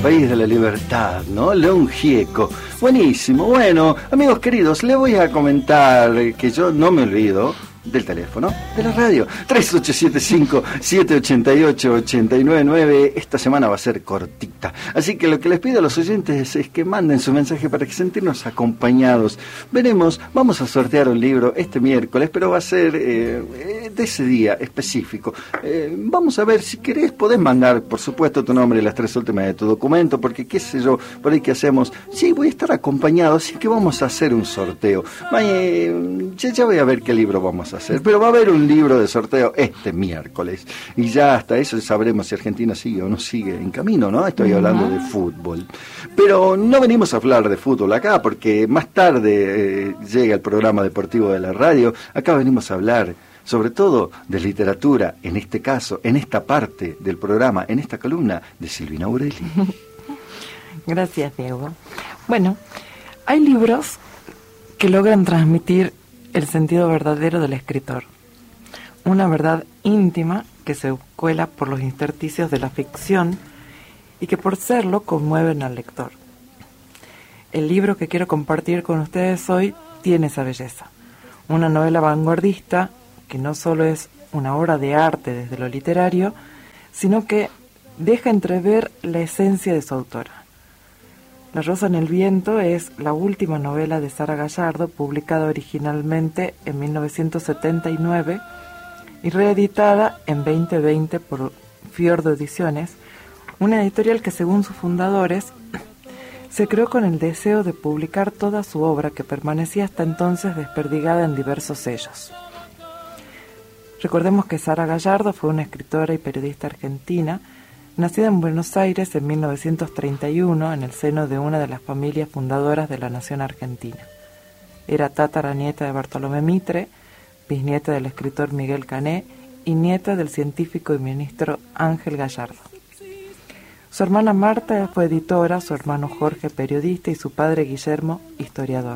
país de la libertad, ¿no? León Gieco. Buenísimo. Bueno, amigos queridos, les voy a comentar que yo no me olvido del teléfono de la radio 3875-788-899. Esta semana va a ser cortita, así que lo que les pido a los oyentes es que manden su mensaje para que sentirnos acompañados. Veremos, vamos a sortear un libro este miércoles, pero va a ser de ese día específico. Vamos a ver, si querés podés mandar por supuesto tu nombre y las 3 últimas de tu documento, porque qué sé yo, por ahí que hacemos, sí, voy a estar acompañado, así que vamos a hacer un sorteo. Ya voy a ver qué libro vamos a hacer, pero va a haber un libro de sorteo este miércoles y ya hasta eso sabremos si Argentina sigue o no sigue en camino, ¿no? Estoy hablando de fútbol, pero no venimos a hablar de fútbol acá porque más tarde llega el programa deportivo de la radio. Acá venimos a hablar sobre todo de literatura, en este caso, en esta parte del programa, en esta columna de Silvina Aureli. Gracias, Diego. Bueno, hay libros que logran transmitir el sentido verdadero del escritor, una verdad íntima que se cuela por los intersticios de la ficción y que por serlo conmueven al lector. El libro que quiero compartir con ustedes hoy tiene esa belleza, una novela vanguardista que no solo es una obra de arte desde lo literario, sino que deja entrever la esencia de su autora. La rosa en el viento es la última novela de Sara Gallardo, publicada originalmente en 1979 y reeditada en 2020 por Fiordo Ediciones, una editorial que según sus fundadores se creó con el deseo de publicar toda su obra que permanecía hasta entonces desperdigada en diversos sellos. Recordemos que Sara Gallardo fue una escritora y periodista argentina, nacida en Buenos Aires en 1931 en el seno de una de las familias fundadoras de la nación argentina. Era tataranieta de Bartolomé Mitre, bisnieta del escritor Miguel Cané y nieta del científico y ministro Ángel Gallardo. Su hermana Marta fue editora, su hermano Jorge periodista y su padre Guillermo historiador.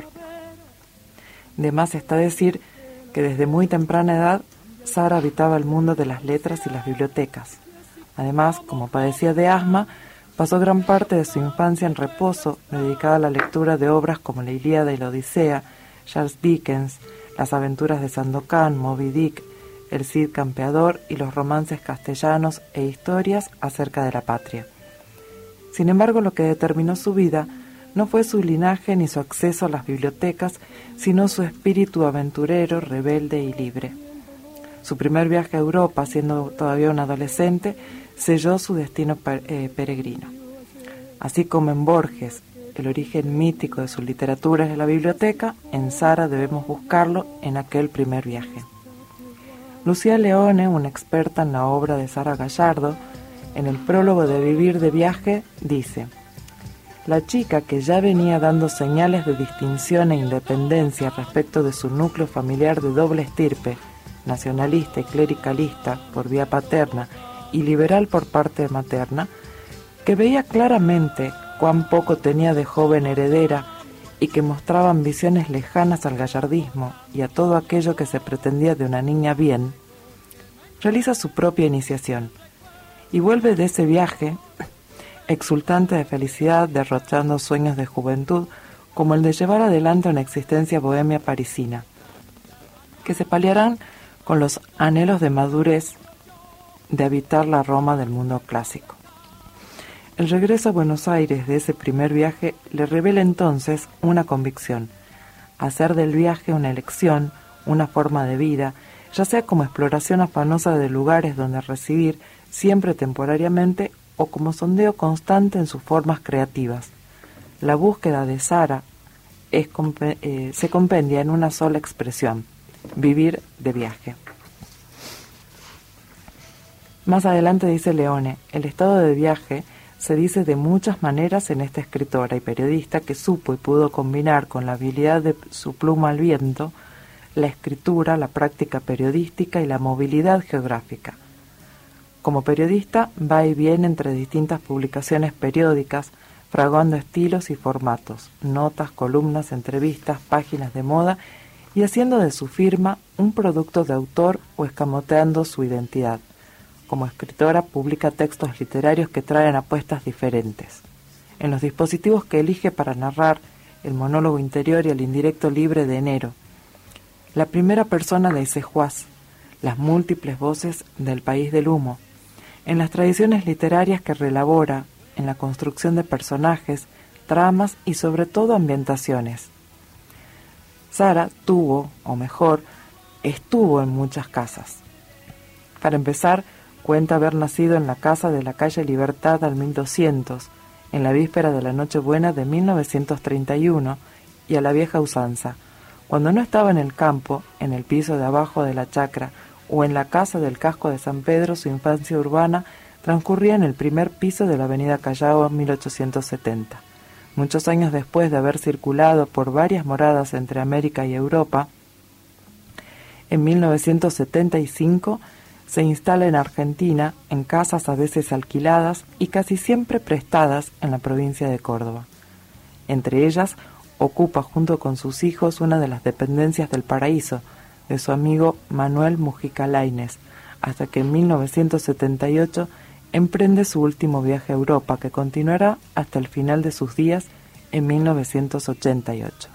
De más está decir que desde muy temprana edad Sara habitaba el mundo de las letras y las bibliotecas. Además, como padecía de asma, pasó gran parte de su infancia en reposo, dedicada a la lectura de obras como la Ilíada y la Odisea, Charles Dickens, Las aventuras de Sandokan, Moby Dick, El Cid Campeador y los romances castellanos e historias acerca de la patria. Sin embargo, lo que determinó su vida no fue su linaje ni su acceso a las bibliotecas, sino su espíritu aventurero, rebelde y libre. Su primer viaje a Europa, siendo todavía un adolescente, selló su destino peregrino. Así como en Borges, el origen mítico de su literatura es la biblioteca, en Sara debemos buscarlo en aquel primer viaje. Lucía Leone, una experta en la obra de Sara Gallardo, en el prólogo de Vivir de Viaje, dice: la chica que ya venía dando señales de distinción e independencia respecto de su núcleo familiar de doble estirpe, nacionalista y clericalista por vía paterna y liberal por parte materna, que veía claramente cuán poco tenía de joven heredera y que mostraba ambiciones lejanas al gallardismo y a todo aquello que se pretendía de una niña bien, realiza su propia iniciación y vuelve de ese viaje exultante de felicidad, derrochando sueños de juventud como el de llevar adelante una existencia bohemia parisina, que se paliarán con los anhelos de madurez de habitar la Roma del mundo clásico. El regreso a Buenos Aires de ese primer viaje le revela entonces una convicción: hacer del viaje una elección, una forma de vida, ya sea como exploración afanosa de lugares donde residir, siempre temporariamente, o como sondeo constante en sus formas creativas. La búsqueda de Sara se compendia en una sola expresión: vivir de viaje. Más adelante dice Leone: el estado de viaje se dice de muchas maneras en esta escritora y periodista que supo y pudo combinar con la habilidad de su pluma al viento la escritura, la práctica periodística y la movilidad geográfica. Como periodista va y viene entre distintas publicaciones periódicas, fraguando estilos y formatos, notas, columnas, entrevistas, páginas de moda y haciendo de su firma un producto de autor o escamoteando su identidad. Como escritora publica textos literarios que traen apuestas diferentes. en los dispositivos que elige para narrar el monólogo interior y el indirecto libre de Enero, la primera persona de Isejuaz, las múltiples voces del país del humo, en las tradiciones literarias que reelabora, en la construcción de personajes, tramas y sobre todo ambientaciones. Sara tuvo, o mejor, estuvo en muchas casas. Para empezar, cuenta haber nacido en la casa de la calle Libertad al 1200, en la víspera de la Nochebuena de 1931, y a la vieja usanza, cuando no estaba en el campo, en el piso de abajo de la chacra, o en la casa del casco de San Pedro, su infancia urbana transcurría en el primer piso de la avenida Callao en 1870. Muchos años después de haber circulado por varias moradas entre América y Europa, en 1975 se instala en Argentina, en casas a veces alquiladas y casi siempre prestadas en la provincia de Córdoba. Entre ellas, ocupa junto con sus hijos una de las dependencias del Paraíso, de su amigo Manuel Mujica Lainez, hasta que en 1978 emprende su último viaje a Europa, que continuará hasta el final de sus días en 1988.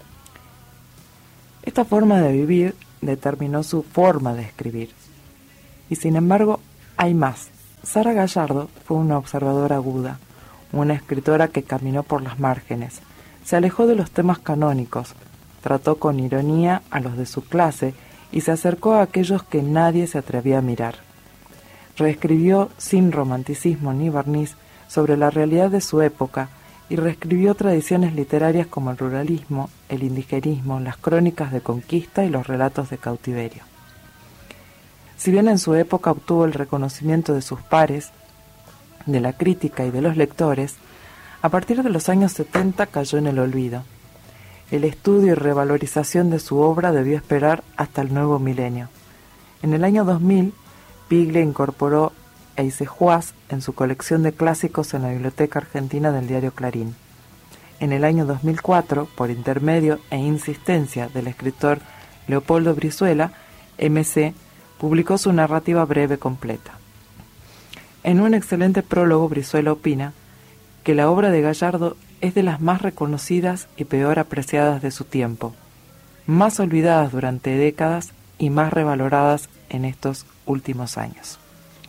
Esta forma de vivir determinó su forma de escribir. Y sin embargo, hay más. Sara Gallardo fue una observadora aguda, una escritora que caminó por las márgenes, se alejó de los temas canónicos, trató con ironía a los de su clase y se acercó a aquellos que nadie se atrevía a mirar. Reescribió sin romanticismo ni barniz sobre la realidad de su época y reescribió tradiciones literarias como el ruralismo, el indigenismo, las crónicas de conquista y los relatos de cautiverio. Si bien en su época obtuvo el reconocimiento de sus pares, de la crítica y de los lectores, a partir de los años 70 cayó en el olvido. El estudio y revalorización de su obra debió esperar hasta el nuevo milenio. En el año 2000, Piglia incorporó a Isejuaz en su colección de clásicos en la Biblioteca Argentina del diario Clarín. En el año 2004, por intermedio e insistencia del escritor Leopoldo Brizuela, MC, publicó su narrativa breve completa. En un excelente prólogo, Brizuela opina que la obra de Gallardo es de las más reconocidas y peor apreciadas de su tiempo, más olvidadas durante décadas y más revaloradas en estos últimos años.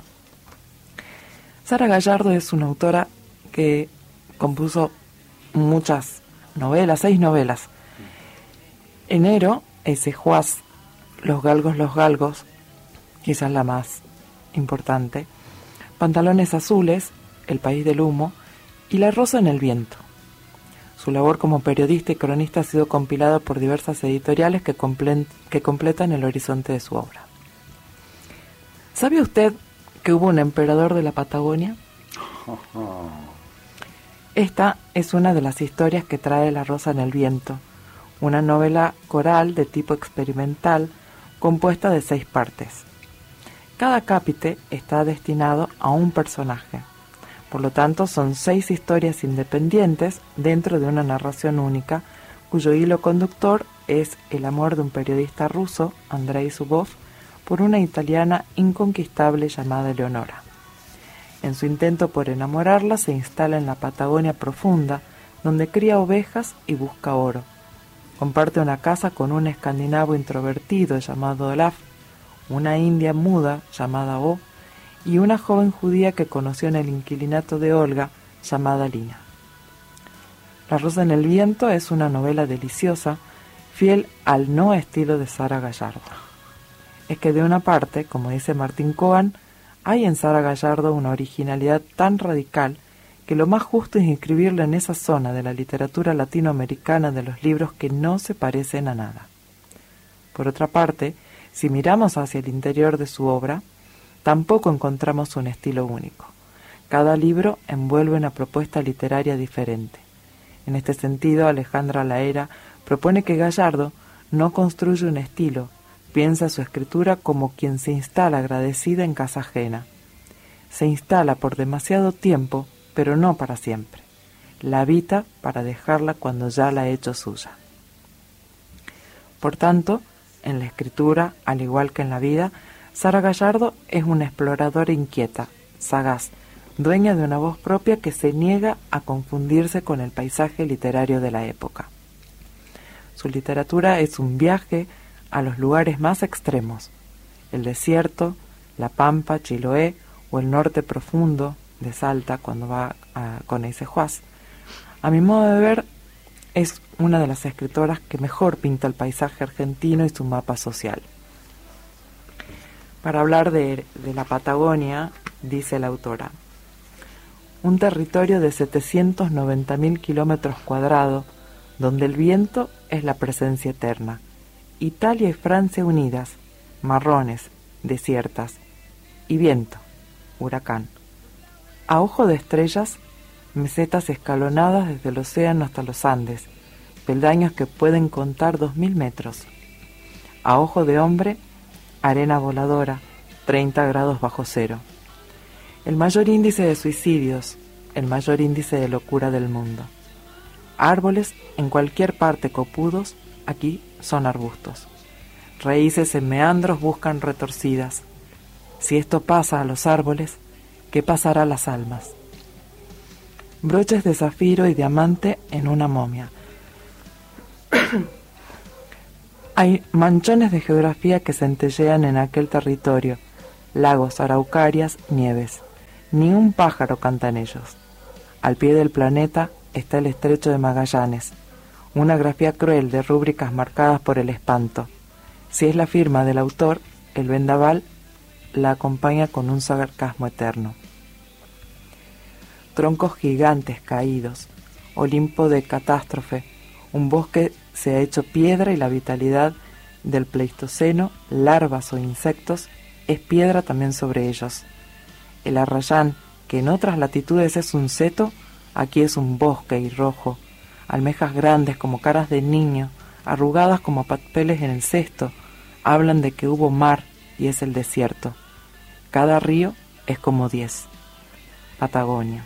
Sara Gallardo es una autora que compuso muchas novelas, 6 novelas. Enero, Isejuaz, Los galgos, quizás la más importante, Pantalones azules, El país del humo y La rosa en el viento. Su labor como periodista y cronista ha sido compilada por diversas editoriales que completan el horizonte de su obra. ¿Sabe usted que hubo un emperador de la Patagonia? Esta es una de las historias que trae La rosa en el viento, una novela coral de tipo experimental compuesta de 6 partes. Cada capítulo está destinado a un personaje. Por lo tanto, son 6 historias independientes dentro de una narración única, cuyo hilo conductor es el amor de un periodista ruso, Andrei Zubov, por una italiana inconquistable llamada Eleonora. En su intento por enamorarla, se instala en la Patagonia profunda, donde cría ovejas y busca oro. Comparte una casa con un escandinavo introvertido llamado Olaf, una india muda llamada O, y una joven judía que conoció en el inquilinato de Olga, llamada Lina. La rosa en el viento es una novela deliciosa, fiel al no estilo de Sara Gallardo. Es que de una parte, como dice Martín Cohen, hay en Sara Gallardo una originalidad tan radical que lo más justo es inscribirla en esa zona de la literatura latinoamericana de los libros que no se parecen a nada. Por otra parte, si miramos hacia el interior de su obra, tampoco encontramos un estilo único. Cada libro envuelve una propuesta literaria diferente. En este sentido, Alejandra Laera propone que Gallardo no construye un estilo, piensa su escritura como quien se instala agradecida en casa ajena. Se instala por demasiado tiempo, pero no para siempre. La habita para dejarla cuando ya la ha hecho suya. Por tanto, en la escritura, al igual que en la vida, Sara Gallardo es una exploradora inquieta, sagaz, dueña de una voz propia que se niega a confundirse con el paisaje literario de la época. Su literatura es un viaje a los lugares más extremos, el desierto, la Pampa, Chiloé o el norte profundo de Salta cuando va con Eisejuaz. A mi modo de ver, es una de las escritoras que mejor pinta el paisaje argentino y su mapa social. Para hablar de la Patagonia, dice la autora: un territorio de 790.000 kilómetros cuadrados, donde el viento es la presencia eterna. Italia y Francia unidas, marrones, desiertas, y viento, huracán. A ojo de estrellas, mesetas escalonadas desde el océano hasta los Andes, peldaños que pueden contar 2.000 metros. A ojo de hombre, arena voladora, 30 grados bajo cero. El mayor índice de suicidios, el mayor índice de locura del mundo. Árboles en cualquier parte copudos, aquí son arbustos. Raíces en meandros buscan retorcidas. Si esto pasa a los árboles, ¿qué pasará a las almas? Broches de zafiro y diamante en una momia. Hay manchones de geografía que centellean en aquel territorio, lagos, araucarias, nieves. Ni un pájaro canta en ellos. Al pie del planeta está el estrecho de Magallanes, una grafía cruel de rúbricas marcadas por el espanto. Si es la firma del autor, el vendaval la acompaña con un sarcasmo eterno. Troncos gigantes caídos, Olimpo de catástrofe, un bosque se ha hecho piedra y la vitalidad del Pleistoceno, larvas o insectos, es piedra también sobre ellos. El arrayán, que en otras latitudes es un seto, aquí es un bosque y rojo, almejas grandes como caras de niño, arrugadas como papeles en el cesto, hablan de que hubo mar y es el desierto. Cada río es como 10. Patagonia.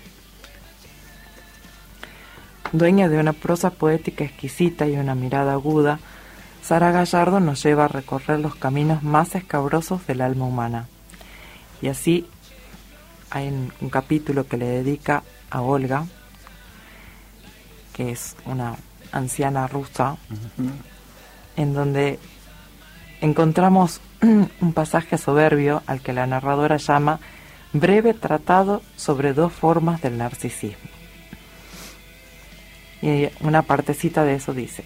Dueña de una prosa poética exquisita y una mirada aguda, Sara Gallardo nos lleva a recorrer los caminos más escabrosos del alma humana. Y así hay un capítulo que le dedica a Olga, que es una anciana rusa, en donde encontramos un pasaje soberbio al que la narradora llama breve tratado sobre 2 formas del narcisismo. Y una partecita de eso dice: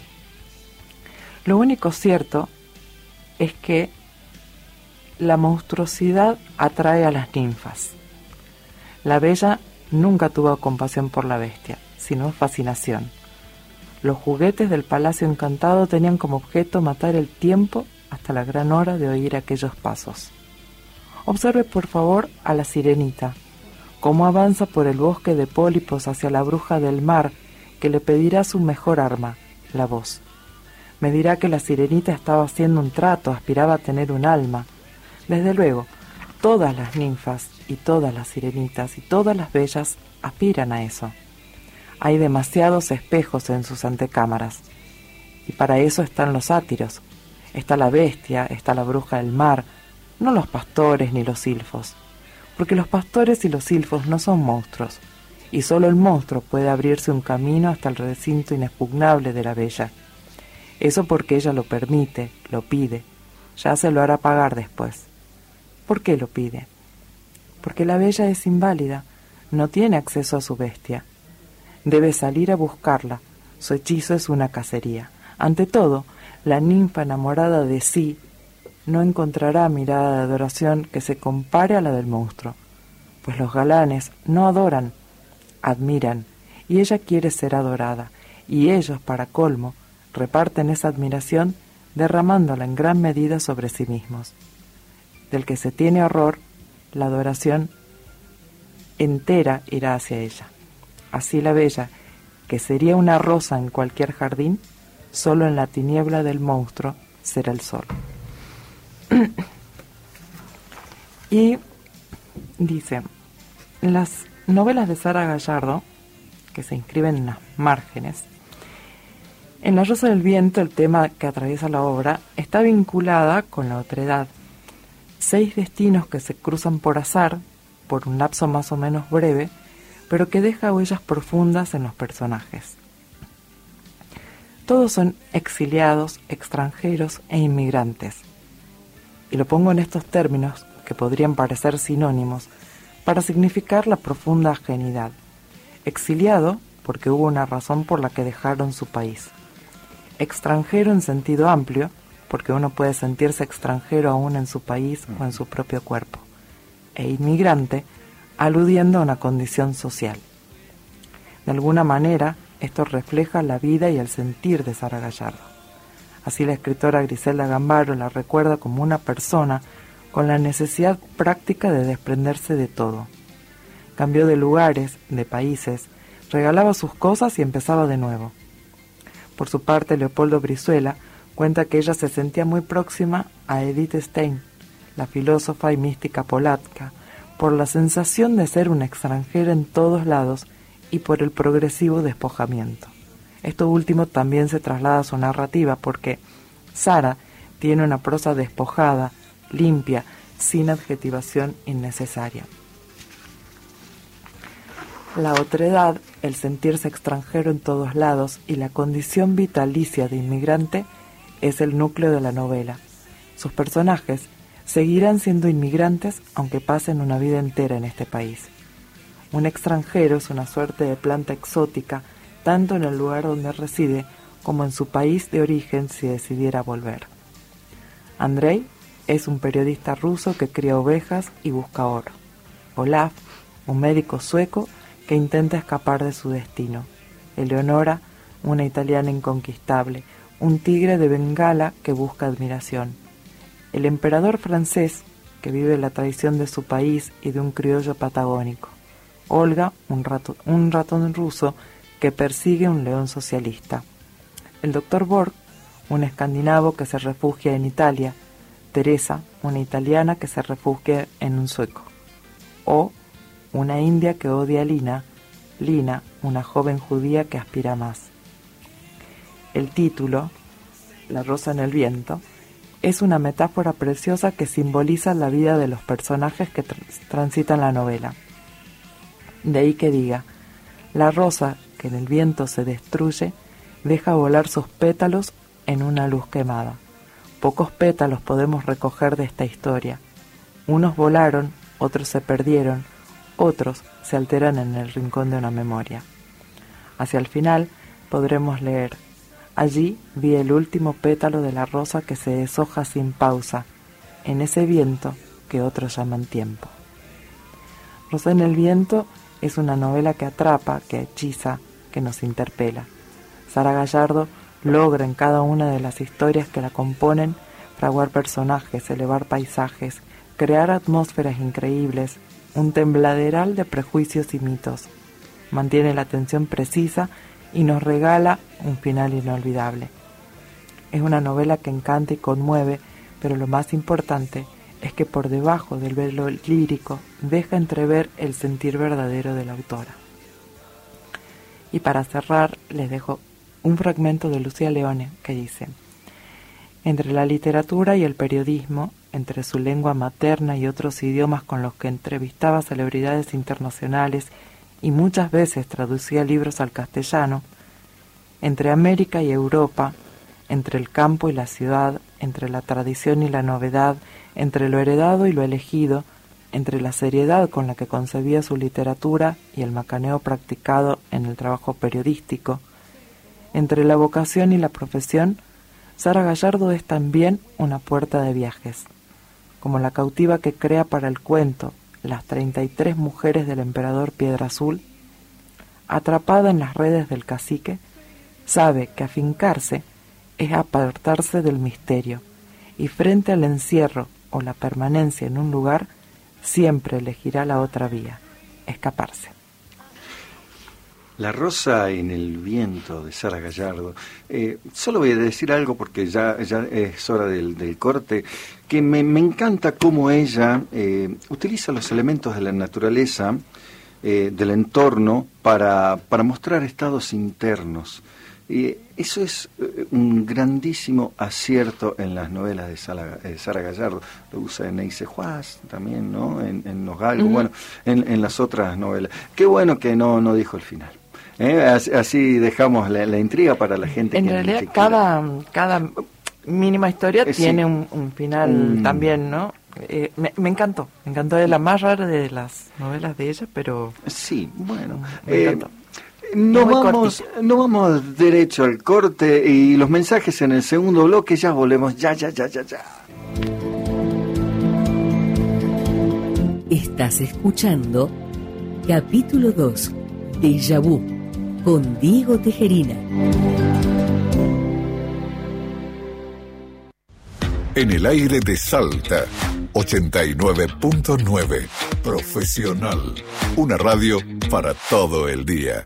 lo único cierto es que la monstruosidad atrae a las ninfas. La bella nunca tuvo compasión por la bestia, sino fascinación. Los juguetes del palacio encantado tenían como objeto matar el tiempo hasta la gran hora de oír aquellos pasos. Observe por favor a la sirenita, cómo avanza por el bosque de pólipos hacia la bruja del mar, que le pedirá su mejor arma, la voz. Me dirá que la sirenita estaba haciendo un trato, aspiraba a tener un alma. Desde luego, todas las ninfas y todas las sirenitas y todas las bellas aspiran a eso. Hay demasiados espejos en sus antecámaras. Y para eso están los sátiros. Está la bestia, está la bruja del mar, no los pastores ni los silfos. Porque los pastores y los silfos no son monstruos. Y solo el monstruo puede abrirse un camino hasta el recinto inexpugnable de la bella. Eso porque ella lo permite, lo pide. Ya se lo hará pagar después. ¿Por qué lo pide? Porque la bella es inválida, no tiene acceso a su bestia. Debe salir a buscarla, su hechizo es una cacería. Ante todo, la ninfa enamorada de sí no encontrará mirada de adoración que se compare a la del monstruo, pues los galanes no adoran, admiran, y ella quiere ser adorada, y ellos, para colmo, reparten esa admiración derramándola en gran medida sobre sí mismos. Del que se tiene horror, la adoración entera irá hacia ella. Así la bella, que sería una rosa en cualquier jardín, solo en la tiniebla del monstruo será el sol. Y dice, las novelas de Sara Gallardo, que se inscriben en las márgenes, en La Rosa del Viento el tema que atraviesa la obra está vinculada con la otredad. 6 destinos que se cruzan por azar, por un lapso más o menos breve, pero que deja huellas profundas en los personajes. Todos son exiliados, extranjeros e inmigrantes. Y lo pongo en estos términos, que podrían parecer sinónimos, para significar la profunda ajenidad. Exiliado, porque hubo una razón por la que dejaron su país. Extranjero en sentido amplio, porque uno puede sentirse extranjero aún en su país o en su propio cuerpo. E inmigrante, aludiendo a una condición social. De alguna manera, esto refleja la vida y el sentir de Sara Gallardo. Así la escritora Griselda Gambaro la recuerda como una persona con la necesidad práctica de desprenderse de todo. Cambió de lugares, de países, regalaba sus cosas y empezaba de nuevo. Por su parte, Leopoldo Brizuela cuenta que ella se sentía muy próxima a Edith Stein, la filósofa y mística polaca, por la sensación de ser una extranjera en todos lados y por el progresivo despojamiento. Esto último también se traslada a su narrativa porque Sara tiene una prosa despojada, limpia, sin adjetivación innecesaria. La otredad, el sentirse extranjero en todos lados y la condición vitalicia de inmigrante es el núcleo de la novela. Sus personajes seguirán siendo inmigrantes aunque pasen una vida entera en este país. Un extranjero es una suerte de planta exótica tanto en el lugar donde reside como en su país de origen si decidiera volver. Andrei es un periodista ruso que cría ovejas y busca oro. Olaf, un médico sueco que intenta escapar de su destino. Eleonora, una italiana inconquistable, un tigre de Bengala que busca admiración. El emperador francés, que vive la traición de su país y de un criollo patagónico. Olga, un ratón ruso que persigue un león socialista. El doctor Borg, un escandinavo que se refugia en Italia. Teresa, una italiana que se refugia en un sueco. O una india que odia a Lina, Lina, una joven judía que aspira más. El título, La rosa en el viento, es una metáfora preciosa que simboliza la vida de los personajes que transitan la novela. De ahí que diga, la rosa que en el viento se destruye, deja volar sus pétalos en una luz quemada. Pocos pétalos podemos recoger de esta historia. Unos volaron, otros se perdieron, otros se alteran en el rincón de una memoria. Hacia el final podremos leer, allí vi el último pétalo de la rosa que se deshoja sin pausa, en ese viento que otros llaman tiempo. Rosa en el viento es una novela que atrapa, que hechiza, que nos interpela. Sara Gallardo logra en cada una de las historias que la componen fraguar personajes, elevar paisajes, crear atmósferas increíbles, un tembladeral de prejuicios y mitos. Mantiene la atención precisa y nos regala un final inolvidable. Es una novela que encanta y conmueve, pero lo más importante es que por debajo del velo lírico deja entrever el sentir verdadero de la autora. Y para cerrar les dejo un fragmento de Lucía Leone que dice: entre la literatura y el periodismo, entre su lengua materna y otros idiomas con los que entrevistaba celebridades internacionales y muchas veces traducía libros al castellano, entre América y Europa, entre el campo y la ciudad, entre la tradición y la novedad, entre lo heredado y lo elegido, entre la seriedad con la que concebía su literatura y el macaneo practicado en el trabajo periodístico, entre la vocación y la profesión, Sara Gallardo es también una puerta de viajes, como la cautiva que crea para el cuento Las 33 mujeres del emperador Piedra Azul. Atrapada en las redes del cacique, sabe que afincarse es apartarse del misterio, y frente al encierro o la permanencia en un lugar, siempre elegirá la otra vía, escaparse. La rosa en el viento de Sara Gallardo. Solo voy a decir algo porque ya es hora del corte, que me encanta cómo ella utiliza los elementos de la naturaleza, del entorno, para mostrar estados internos. Y eso es un grandísimo acierto en las novelas de Sara Gallardo. Lo usa en Neise Juaz también, ¿no? En Los Galgos, bueno, en las otras novelas. Qué bueno que no dijo el final. Así dejamos la intriga para la gente. En realidad, cada mínima historia tiene un final también, ¿no? Me encantó. Es la más rara de las novelas de ella, pero... Sí, bueno. Me encantó. Nos vamos derecho al corte y los mensajes en el segundo bloque. Ya volvemos. Ya. Estás escuchando capítulo 2, Déjà Vu, con Diego Tejerina. En el aire de Salta, 89.9, Profesional. Una radio para todo el día.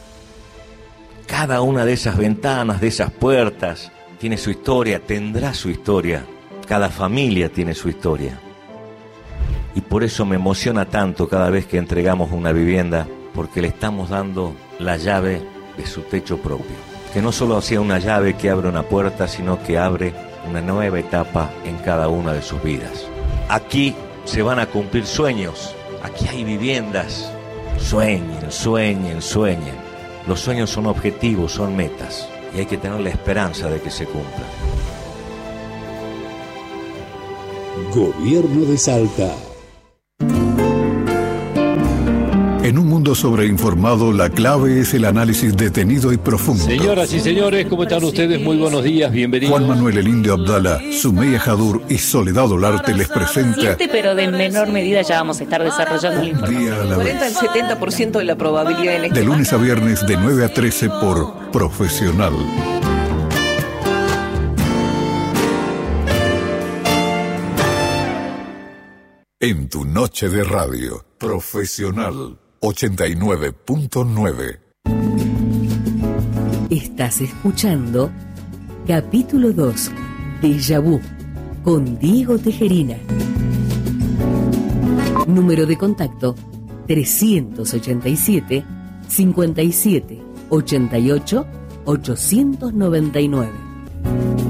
Cada una de esas ventanas, de esas puertas, tiene su historia, tendrá su historia. Cada familia tiene su historia. Y por eso me emociona tanto cada vez que entregamos una vivienda, porque le estamos dando la llave de su techo propio. Que no solo sea una llave que abre una puerta, sino que abre una nueva etapa en cada una de sus vidas. Aquí se van a cumplir sueños, aquí hay viviendas. Sueñen. Los sueños son objetivos, son metas, y hay que tener la esperanza de que se cumplan. Gobierno de Salta. En un mundo sobreinformado, la clave es el análisis detenido y profundo. Señoras y señores, ¿cómo están ustedes? Muy buenos días, bienvenidos. Juan Manuel El Indio Abdala, Sumeyya Jadur y Soledad Olarte les presenta... Pero de menor medida ya vamos a estar desarrollando la información. Día a la vez. 40 al 70% de la probabilidad en este De lunes a viernes de 9 a 13 por Profesional. En tu noche de radio, Profesional 89.9. Estás escuchando capítulo 2, Déjà Vu, con Diego Tejerina. Número de contacto 387 57 88 899.